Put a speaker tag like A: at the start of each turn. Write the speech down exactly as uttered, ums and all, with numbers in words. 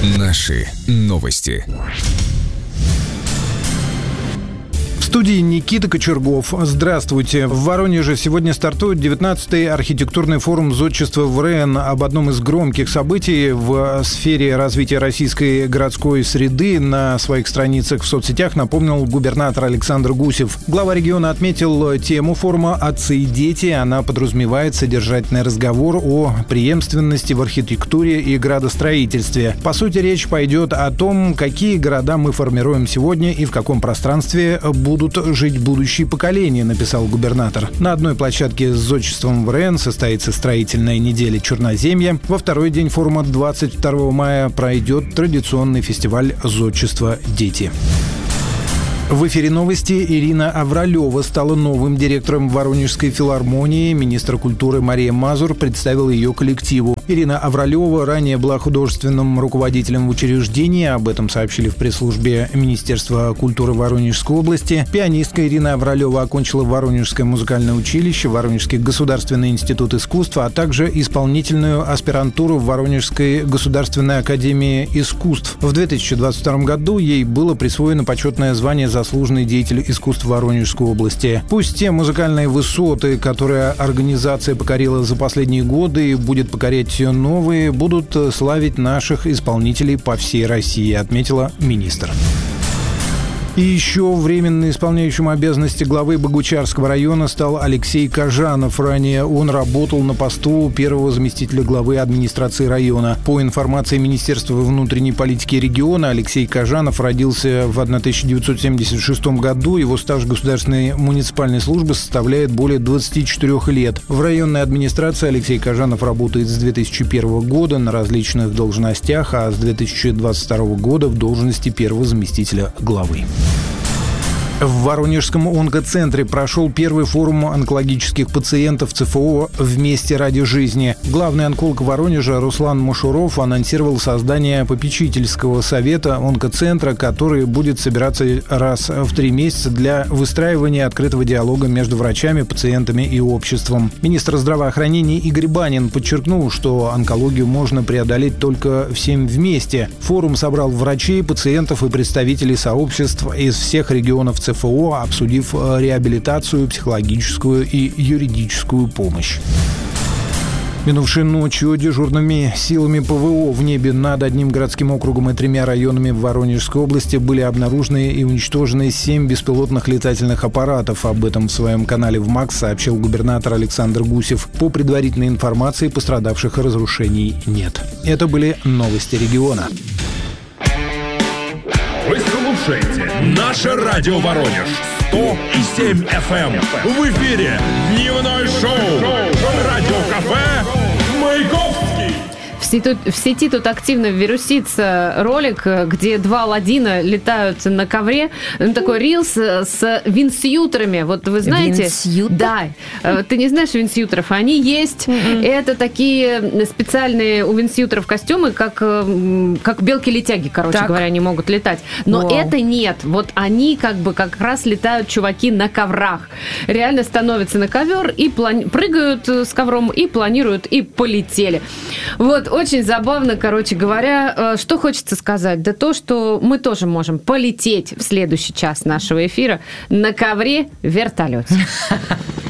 A: Наши новости.
B: В студии Никита Кочергов. Здравствуйте. В Воронеже сегодня стартует девятнадцатый архитектурный форум зодчества ВРЭН. Об одном из громких событий в сфере развития российской городской среды на своих страницах в соцсетях напомнил губернатор Александр Гусев. Глава региона отметил тему форума «Отцы и дети». Она подразумевает содержательный разговор о преемственности в архитектуре и градостроительстве. По сути, речь пойдет о том, какие города мы формируем сегодня и в каком пространстве будут жить будущие поколения, написал губернатор. На одной площадке с зодчеством ВРЭН состоится строительная неделя Черноземья. Во второй день форума двадцать второго мая пройдет традиционный фестиваль зодчества «Дети». В эфире новости. Ирина Авралева стала новым директором Воронежской филармонии. Министр культуры Мария Мазур представила ее коллективу. Ирина Авралева ранее была художественным руководителем в учреждении. Об этом сообщили в пресс-службе Министерства культуры Воронежской области. Пианистка Ирина Авралева окончила Воронежское музыкальное училище, Воронежский государственный институт искусства, а также исполнительную аспирантуру в Воронежской государственной академии искусств. В две тысячи двадцать втором году ей было присвоено почетное звание «Заслуженный деятель искусств Воронежской области». Пусть те музыкальные высоты, которые организация покорила за последние годы и будет покорять новые, будут славить наших исполнителей по всей России, отметила министр. И еще временно исполняющим обязанности главы Богучарского района стал Алексей Кожанов. Ранее он работал на посту первого заместителя главы администрации района. По информации Министерства внутренней политики региона, Алексей Кожанов родился в тысяча девятьсот семьдесят шестом году. Его стаж государственной муниципальной службы составляет более двадцати четырёх лет. В районной администрации Алексей Кожанов работает с две тысячи первого года на различных должностях, а с две тысячи двадцать второго года в должности первого заместителя главы. В Воронежском онкоцентре прошел первый форум онкологических пациентов ЦФО «Вместе ради жизни». Главный онколог Воронежа Руслан Мушуров анонсировал создание попечительского совета онкоцентра, который будет собираться раз в три месяца для выстраивания открытого диалога между врачами, пациентами и обществом. Министр здравоохранения Игорь Банин подчеркнул, что онкологию можно преодолеть только всем вместе. Форум собрал врачей, пациентов и представителей сообществ из всех регионов ЦФО. ЦФО, обсудив реабилитацию, психологическую и юридическую помощь. Минувшей ночью дежурными силами ПВО в небе над одним городским округом и тремя районами в Воронежской области были обнаружены и уничтожены семь беспилотных летательных аппаратов. Об этом в своем канале в МАКС сообщил губернатор Александр Гусев. По предварительной информации, пострадавших и разрушений нет. Это были новости региона.
C: Вы слушаете «Наше радио Воронеж» сто и семь эф эм. В эфире дневное шоу «Радиокафе Маяковский».
D: В сети, в сети тут активно вирусится ролик, где два ладина летают на ковре. Такой рилс с винсьютерами. Вот вы знаете...
E: Винсьютер?
D: Да. Ты не знаешь винсьютеров? Они есть. Mm-hmm. Это такие специальные у винсьютеров костюмы, как, как белки-летяги, короче так. говоря, они могут летать. Но wow. это нет. Вот они как бы как раз летают, чуваки, на коврах. Реально становятся на ковер и плани- прыгают с ковром и планируют, и полетели. Вот. Очень забавно, короче говоря. Что хочется сказать? Да то, что мы тоже можем полететь в следующий час нашего эфира на ковре в вертолете.